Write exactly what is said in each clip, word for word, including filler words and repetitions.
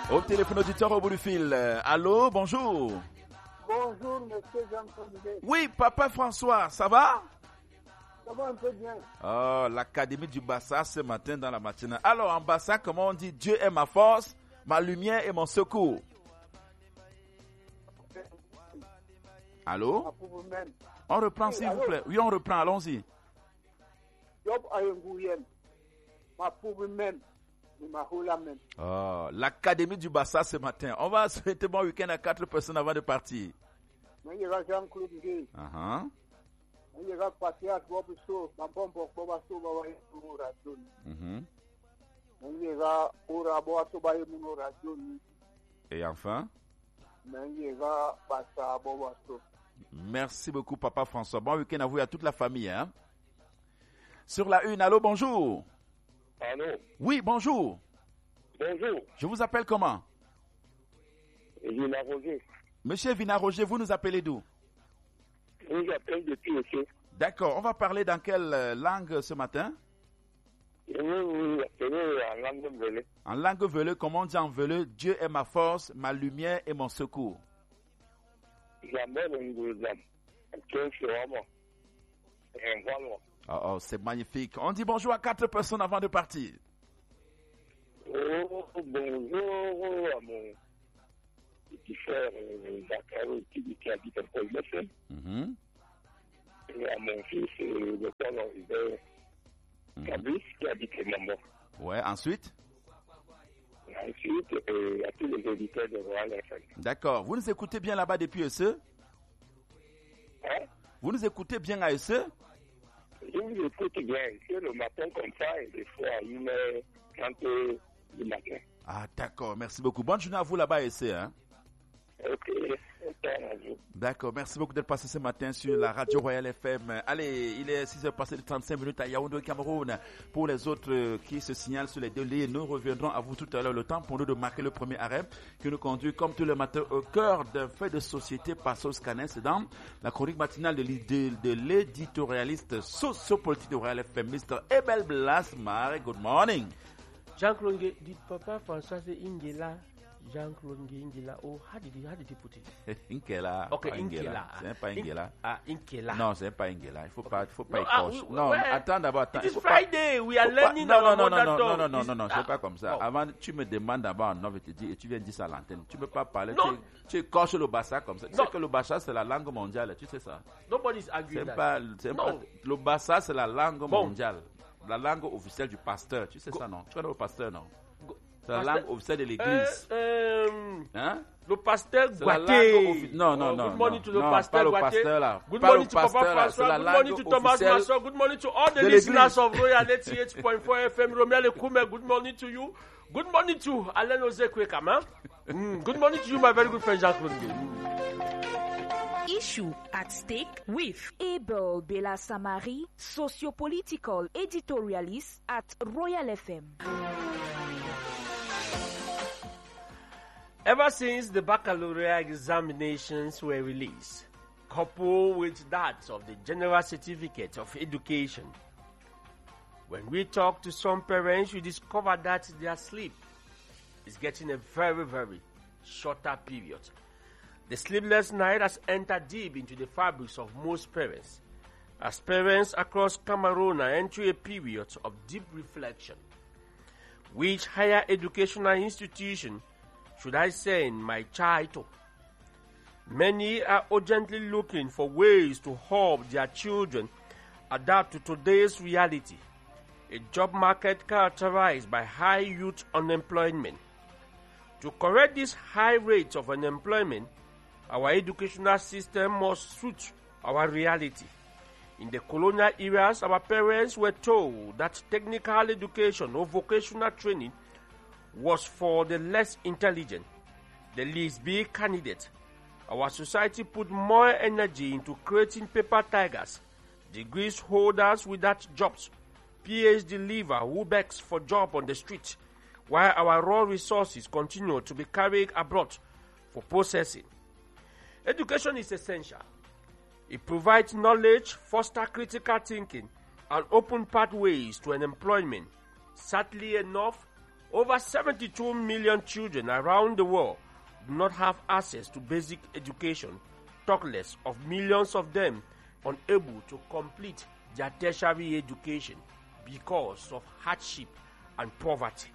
Au téléphone auditeur au bout du fil. Euh, allô, bonjour. Bonjour, monsieur Jean-Claude. Oui, papa François, ça va? Ça va un peu bien. Oh, l'académie du Bassa ce matin dans la matinée. Alors, en Bassa, comment on dit? Dieu est ma force, ma lumière et mon secours. Allô? On reprend, s'il vous plaît. Oui, on reprend, allons-y. Oh, l'académie du Bassa ce matin. On va souhaiter bon week-end à quatre personnes avant de partir. Uh-huh. Mm-hmm. Et enfin? Merci beaucoup, papa François. Bon week-end à vous et à toute la famille. Hein? Sur la une, allô, bonjour. Allô? Oui, bonjour. Bonjour. Je vous appelle comment? Vina Roger. Monsieur Vina Roger, vous nous appelez d'où? Je vous appelle depuis le Quai. D'accord. On va parler dans quelle langue ce matin? Je vais vous appeler en langue velue. En langue velue, comment on dit en velue? Dieu est ma force, ma lumière et mon secours. Oh, oh, c'est magnifique. On dit bonjour à quatre personnes avant de partir. Oh, bonjour à mon petit frère Zachary qui habite à Paul-Messel. Mm-hmm. Et à mon fils, le Paul Olivier Fabrice, qui habite les Mambo. Ouais, ensuite? Ensuite, euh, à tous les auditeurs de Royal F M. D'accord. Vous nous écoutez bien là-bas depuis E C E? Hein? Vous nous écoutez bien à E C E? Je vous écoute bien. C'est le matin comme ça et des fois à une heure trente du matin. Ah, d'accord. Merci beaucoup. Bonne journée à vous là-bas à E C E. Hein? Ok. D'accord, merci beaucoup d'être passé ce matin sur la radio Royal F M. Allez, il est six heures passées de trente-cinq minutes à Yaoundé au Cameroun. Pour les autres qui se signalent sur les deux lignes, nous reviendrons à vous tout à l'heure. Le temps pour nous de marquer le premier arrêt qui nous conduit comme tous les matins au cœur d'un fait de société par Sauce Canet. C'est dans la chronique matinale de, de, de l'éditorialiste sociopolitique de Royal F M, mister Ebel Blasmar. Good morning. Jean-Claude, dit papa François, c'est Ingela. Jean-Claude Ingela. Oh, how did he, how did he put it? Ingela. Ok, Ingela. C'est pas Ingela. Ah, Ingela. Non, c'est pas Ingela. Il faut pas, il faut pas no, écorcher. Ah, non, ouais. attends d'abord. Attends. It is Friday. Pas, we are learning pas, non, our non, non, mother non, tongue. non, non, non, non, non, c'est ah, pas comme ça. oh. Avant, tu me demandes d'abord en off et tu dis, et tu viens dire ça à l'antenne. Tu ne peux pas parler. Non. Tu, tu écorches le Bassa comme ça. Tu Non. sais que le Bassa c'est la langue mondiale. Tu sais ça. Nobody is arguing C'est that. pas, c'est pas, le Bassa c'est la langue Bon. mondiale. La langue officielle du pasteur. Tu sais Go. ça non? Tu connais le pasteur non? Go. C'est la Pasteur. langue officielle de l'église. Euh, euh, Hein? Le pasteur C'est la langue Guaté. offi- Non, non, Oh, non. Good morning non, to the non, pasteur pas le Guaté. pasteur là. Good Pas morning le to Papa pasteur là. C'est François. la Good langue morning to Thomas officielle Masson. Good morning to all the de listeners l'église. of Royal eighty-eight point four F M. Romeo Lekume, good morning to you. Good morning to Alain Ozekwe Kama. Mm, good morning to you, my very good friend Jean-Claude. Issue at stake with Abel Bella Samari, socio-political editorialist at Royal F M. Ever since the baccalaureate examinations were released, coupled with that of the General Certificate of Education, when we talk to some parents, we discover that their sleep is getting a very, very shorter period. The sleepless night has entered deep into the fabrics of most parents, as parents across Cameroon are entering a period of deep reflection. Which higher educational institution should I send my child to? Many are urgently looking for ways to help their children adapt to today's reality, a job market characterized by high youth unemployment. To correct this high rate of unemployment, our educational system must suit our reality. In the colonial eras, our parents were told that technical education or vocational training was for the less intelligent, the least big candidate. Our society put more energy into creating paper tigers, degrees holders without jobs, P H D leaver who begs for job on the street, while our raw resources continue to be carried abroad for processing. Education is essential. It provides knowledge, fosters critical thinking, and opens pathways to an employment. Sadly enough, over seventy-two million children around the world do not have access to basic education, talk less of millions of them unable to complete their tertiary education because of hardship and poverty.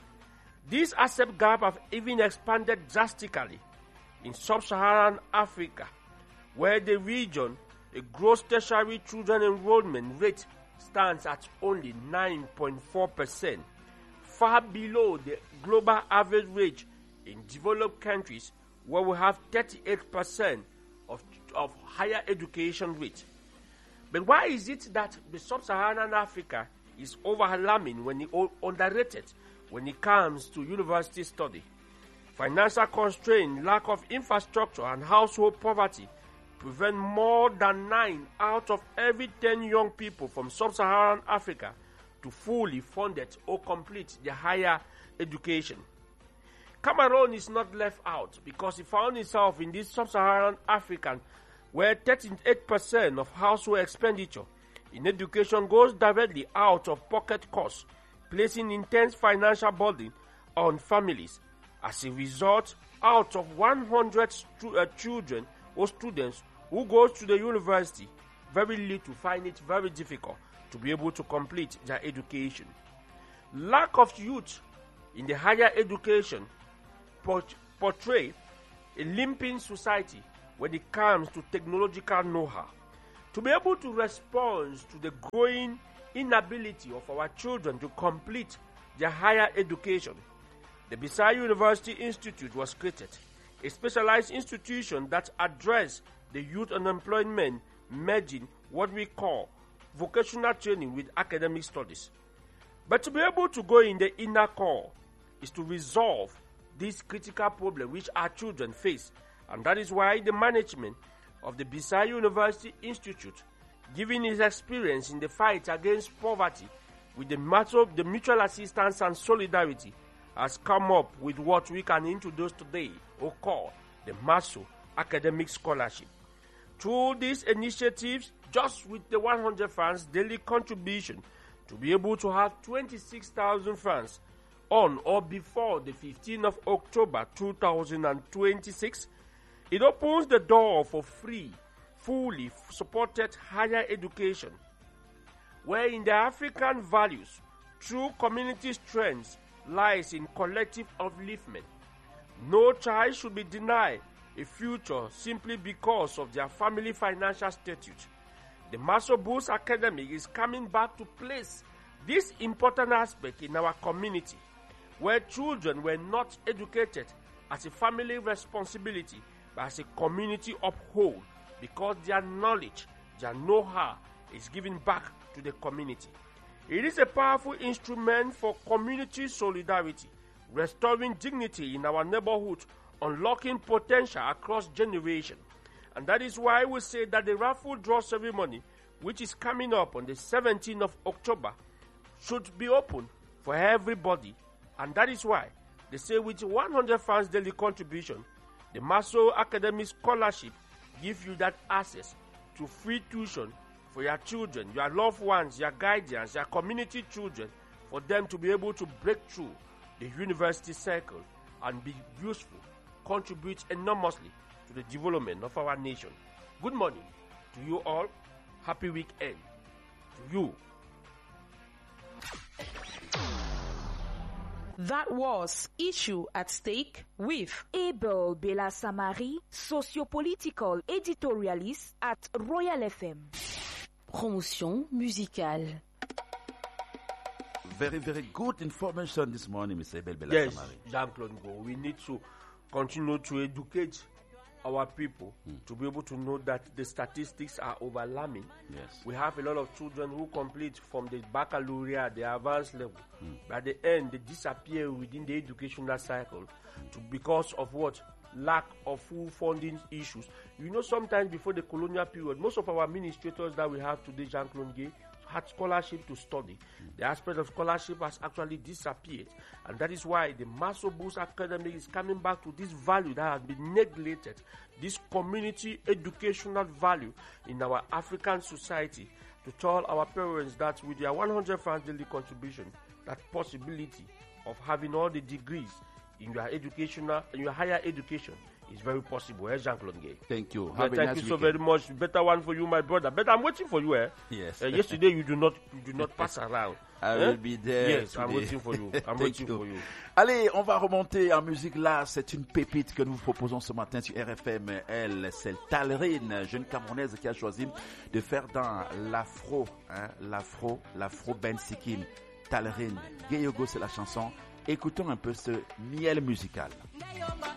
This access gap have even expanded drastically in sub-Saharan Africa, where the region, a gross tertiary children enrollment rate stands at only nine point four percent, far below the global average rate in developed countries where we have thirty-eight percent of, of higher education rate. But why is it that the sub-Saharan Africa is overwhelming when it underrated when it comes to university study? Financial constraint, lack of infrastructure, and household poverty prevent more than nine out of every ten young people from sub-Saharan Africa to fully fund it or complete their higher education. Cameroon is not left out because it found itself in this sub-Saharan Africa where thirty-eight percent of household expenditure in education goes directly out of pocket costs, placing intense financial burden on families. As a result, out of one hundred stu- uh, children or students who go to the university, very little find it very difficult to be able to complete their education. Lack of youth in the higher education port- portray a limping society when it comes to technological know-how. To be able to respond to the growing inability of our children to complete their higher education, the Bisai University Institute was created, a specialized institution that addresses the youth unemployment, merging what we call vocational training with academic studies. But to be able to go in the inner core is to resolve this critical problem which our children face, and that is why the management of the Bisai University Institute, given his experience in the fight against poverty with the, matter, the mutual assistance and solidarity, has come up with what we can introduce today or call the MASO Academic Scholarship. Through these initiatives, just with the one hundred francs daily contribution, to be able to have twenty-six thousand francs on or before the fifteenth of October two thousand twenty-six, it opens the door for free, fully supported higher education, where in the African values, true community strength lies in collective upliftment. No child should be denied a future simply because of their family financial status. The Maso Boost Academy is coming back to place this important aspect in our community, where children were not educated as a family responsibility, but as a community uphold, because their knowledge, their know-how is given back to the community. It is a powerful instrument for community solidarity, restoring dignity in our neighborhood, unlocking potential across generations. And that is why we say that the raffle draw ceremony, which is coming up on the seventeenth of October, should be open for everybody. And that is why they say with one hundred francs daily contribution, the Maso Academic Scholarship gives you that access to free tuition for your children, your loved ones, your guardians, your community children, for them to be able to break through the university circle and be useful, contribute enormously to the development of our nation. Good morning to you all. Happy weekend to you. That was Issue at Stake with Abel Bella Samari, sociopolitical editorialist at Royal F M. Promotion musicale. Very, very good information this morning, Mister Abel Bella Yes, Samari. Jean-Claude Ngo. We need to continue to educate our people mm. to be able to know that the statistics are overwhelming. Yes. We have a lot of children who complete from the baccalaureate, the advanced level. Mm. But at the end, they disappear within the educational cycle mm. to, because of what? Lack of full funding issues. You know, sometimes before the colonial period, most of our administrators that we have today, Jean-Claude Ngo, had scholarship to study. Mm. The aspect of scholarship has actually disappeared, and that is why the Maso Boost Academy is coming back to this value that has been neglected, this community educational value in our African society, to tell our parents that with their one hundred francs daily contribution, that possibility of having all the degrees in your educational, in your higher education. It's very possible, eh, Jean-Claude Gay. Thank you. Well, Have a thank nice you so weekend. very much. Better one for you, my brother. But I'm waiting for you, eh? Yes. Uh, yesterday you do not, you do not pass around. I eh? will be there. Yes, today. I'm waiting for you. I'm Thank waiting you. for you. Allez, on va remonter en musique là. C'est une pépite que nous vous proposons ce matin sur R F M. Elle, c'est Talrine, jeune Camerounaise qui a choisi de faire dans l'afro, hein, l'afro, l'afro Ben Sikim. Talrine, Geyogo, c'est la chanson. Écoutons un peu ce miel musical.